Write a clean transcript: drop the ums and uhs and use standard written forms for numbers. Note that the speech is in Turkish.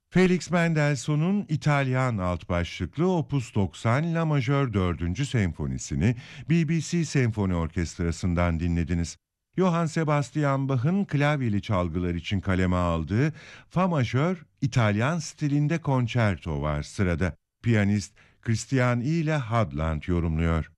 Felix Mendelssohn'un İtalyan alt başlıklı Opus 90 La Majör 4. Senfonisini BBC Senfoni Orkestrası'ndan dinlediniz. Johann Sebastian Bach'ın klavyeli çalgılar için kaleme aldığı Fa majör İtalyan stilinde konçerto var sırada. Piyanist Christian I. ile Hadland yorumluyor.